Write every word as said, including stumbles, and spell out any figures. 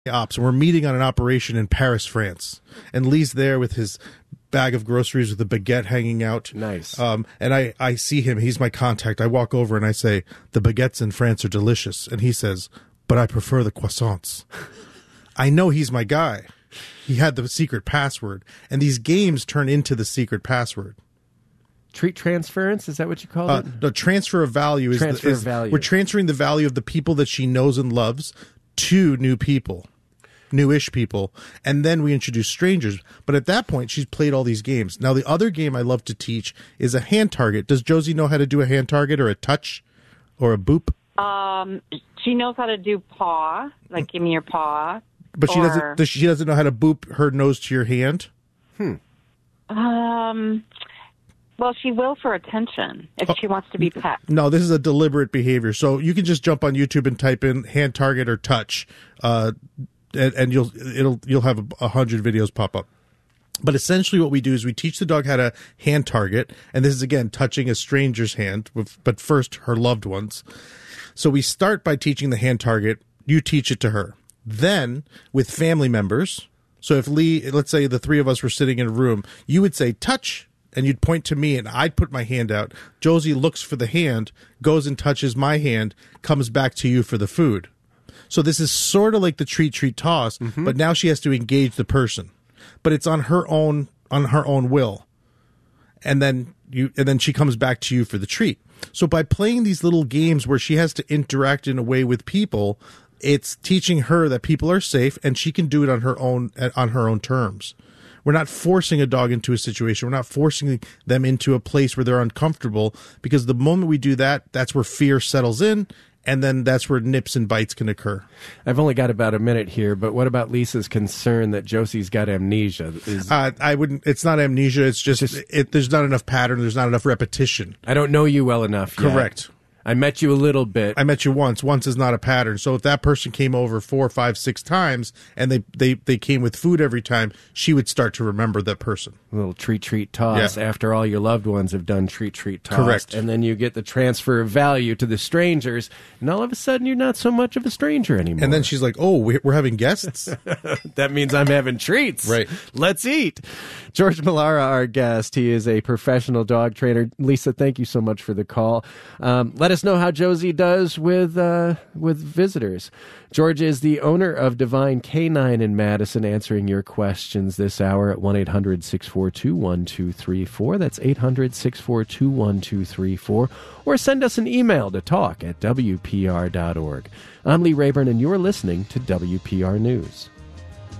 ops, and we're meeting on an operation in Paris, France. And Lee's there with his bag of groceries with a baguette hanging out. Nice. Um, and I, I see him. He's my contact. I walk over and I say, the baguettes in France are delicious. And he says, but I prefer the croissants. I know he's my guy. He had the secret password. And these games turn into the secret password. Treat transference, is that what you call Uh, it? the transfer of value is, Transfer the, is of value. We're transferring the value of the people that she knows and loves to new people, newish people, and then we introduce strangers. But at that point, she's played all these games. Now, the other game I love to teach is a hand target. Does Josie know how to do a hand target or a touch or a boop? Um, she knows how to do paw, like give me your paw. But she or, doesn't. Does she doesn't know how to boop her nose to your hand? Hmm. Um. Well, she will for attention if Oh, she wants to be pet. No, this is a deliberate behavior. So you can just jump on YouTube and type in hand target or touch, uh, and, and you'll it'll you'll have a, a hundred videos pop up. But essentially, what we do is we teach the dog how to hand target, and this is again touching a stranger's hand, but first her loved one's. So we start by teaching the hand target. You teach it to her. Then with family members. So if Lee, let's say the three of us were sitting in a room, you would say touch. And you'd point to me, and I'd put my hand out. Josie looks for the hand, goes and touches my hand, comes back to you for the food. So this is sort of like the treat, treat, toss, mm-hmm. but now she has to engage the person. But it's on her own, on her own will. And then you, and then she comes back to you for the treat. So by playing these little games where she has to interact in a way with people, it's teaching her that people are safe, and she can do it on her own, on her own terms. We're not forcing a dog into a situation. We're not forcing them into a place where they're uncomfortable, because the moment we do that, that's where fear settles in, and then that's where nips and bites can occur. I've only got about a minute here, but what about Lisa's concern that Josie's got amnesia? Is... Uh, I wouldn't. It's not amnesia. It's just, just it, there's not enough pattern. There's not enough repetition. I don't know you well enough yet. Correct. I met you a little bit. I met you once. Once is not a pattern. So if that person came over four, five, six times, and they, they, they came with food every time, she would start to remember that person. A little treat, treat, toss. Yeah. After all your loved ones have done treat, treat, toss. Correct. And then you get the transfer of value to the strangers, and all of a sudden you're not so much of a stranger anymore. And then she's like, oh, we're having guests? That means I'm having treats. Right. Let's eat. George Millara, our guest. He is a professional dog trainer. Lisa, thank you so much for the call. Um, let us know how Josie does with uh, with visitors. George is the owner of Divine Canine in Madison, answering your questions this hour at one eight hundred six four two one two three four. That's eight hundred six four two one two three four. Or send us an email to talk at W P R dot org. I'm Lee Rayburn, and you're listening to W P R News.